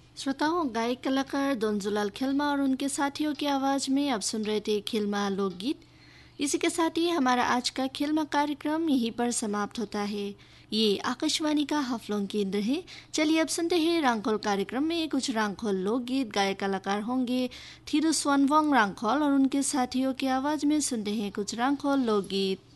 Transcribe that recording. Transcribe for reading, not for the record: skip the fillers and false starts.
श्रोताओं, गायक कलाकार दोनजुलाल खिल्मा और उनके साथियों की आवाज़ में अब सुन रहे थे खिल्मा लोकगीत। इसी के साथ ही हमारा आज का खिल्मा कार्यक्रम यहीं पर समाप्त होता है। ये आकाशवाणी का हाफलोंग केंद्र है। चलिए अब सुनते हैं रांखोल कार्यक्रम में कुछ रांखोल लोकगीत। गायक कलाकार होंगे थिरुस्वानवोंग रांखोल और उनके साथियों की आवाज़ में सुनते हैं कुछ रांखोल लोकगीत।